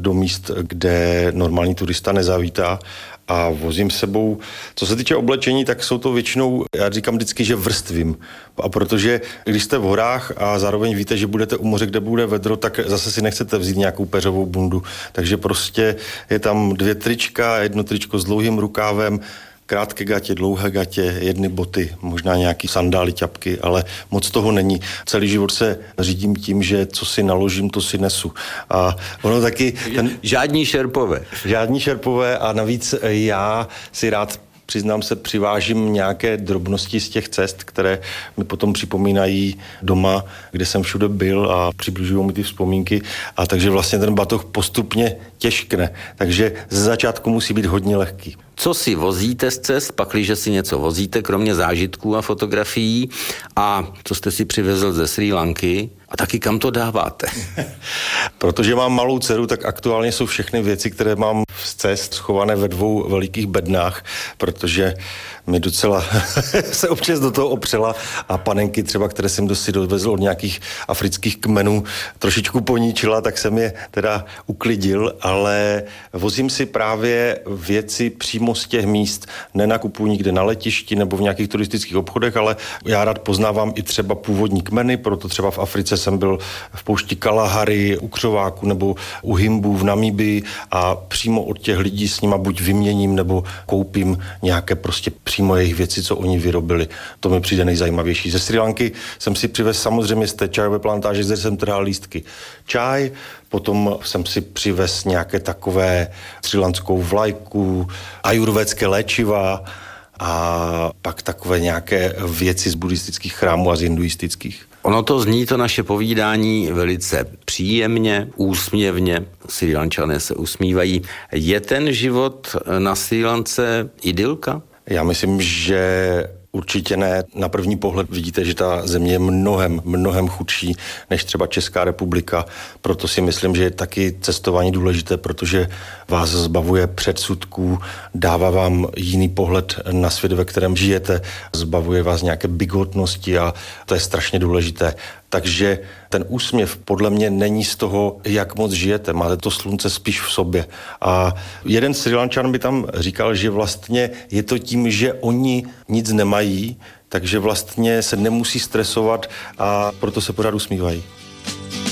do míst, kde normální turista nezavítá. A vozím s sebou, co se týče oblečení, tak jsou to většinou, já říkám vždycky, že vrstvím. A protože když jste v horách a zároveň víte, že budete u moře, kde bude vedro, tak zase si nechcete vzít nějakou peřovou bundu. Takže prostě je tam 2 trička, 1 tričko s dlouhým rukávem, krátké gatě, dlouhé gatě, 1 boty, možná nějaký sandály, ťapky, ale moc toho není. Celý život se řídím tím, že co si naložím, to si nesu. A ono taky... Žádní šerpové a navíc já si rád, přiznám se, přivážím nějaké drobnosti z těch cest, které mi potom připomínají doma, kde jsem všude byl a přibližují mi ty vzpomínky. A takže vlastně ten batoh postupně těžkne. Takže ze začátku musí být hodně lehký. Co si vozíte z cest, pakliže si něco vozíte, kromě zážitků a fotografií, a co jste si přivezl ze Srí Lanky a taky kam to dáváte? Protože mám malou dceru, tak aktuálně jsou všechny věci, které mám z cest schované ve 2 velikých bednách, protože mi docela se občas do toho opřela a panenky třeba, které jsem si dovezl od nějakých afrických kmenů, trošičku poníčila, tak jsem je teda uklidil, ale vozím si právě věci přímo z těch míst. Nenakupuji nikde na letišti nebo v nějakých turistických obchodech, ale já rád poznávám i třeba původní kmeny, proto třeba v Africe jsem byl v poušti Kalahary, u křováku nebo u Himbů v Namíbii a přímo od těch lidí s nima buď vyměním nebo koupím nějaké prostě přímo jejich věci, co oni vyrobili. To mi přijde nejzajímavější. Ze Srí Lanky jsem si přivez samozřejmě z té čajové plantáže, zde jsem trhal lístky čaj, potom jsem si přivez nějaké takové srílanskou vlajku, ajurvédské léčiva a pak takové nějaké věci z buddhistických chrámů a z hinduistických. Ono to zní, to naše povídání, velice příjemně, úsměvně. Srí Lančané se usmívají. Je ten život na Srí Lance idylka? Já myslím, že určitě ne. Na první pohled vidíte, že ta země je mnohem chudší než třeba Česká republika. Proto si myslím, že je taky cestování důležité, protože vás zbavuje předsudků, dává vám jiný pohled na svět, ve kterém žijete, zbavuje vás nějaké bigotnosti a to je strašně důležité. Takže ten úsměv podle mě není z toho, jak moc žijete. Máte to slunce spíš v sobě. A jeden Srí Lančan by tam říkal, že vlastně je to tím, že oni nic nemají, takže vlastně se nemusí stresovat a proto se pořád usmívají.